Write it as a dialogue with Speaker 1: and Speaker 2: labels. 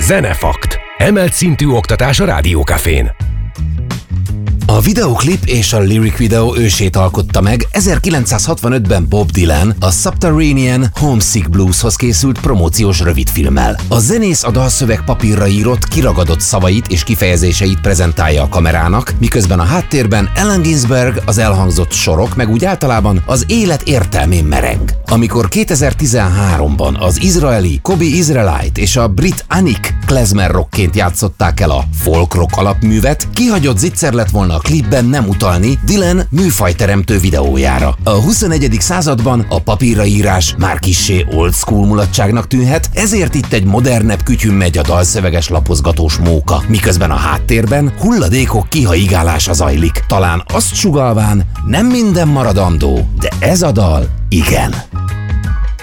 Speaker 1: Zenefakt. Emelt szintű oktatás a Rádiókafén.
Speaker 2: A videoklip és a lyric videó ősét alkotta meg 1965-ben Bob Dylan a Subterranean Homesick Blueshoz készült promóciós rövidfilmmel. A zenész a dalszöveg papírra írott, kiragadott szavait és kifejezéseit prezentálja a kamerának, miközben a háttérben Allen Ginsberg, az elhangzott sorok, meg úgy általában az élet értelmén mereng. Amikor 2013-ban az izraeli Kobe Israelite és a brit Anik klezmer rockként játszották el a folk rock alapművet, kihagyott zicser lett volna a klipben nem utalni Dylan műfajteremtő videójára. A 21. században a papírraírás már kissé old school mulatságnak tűnhet, ezért itt egy modernebb kütyűn megy a dalszöveges lapozgatós móka, miközben a háttérben hulladékok kihaigálása zajlik. Talán azt sugallván, nem minden maradandó, de ez a dal igen.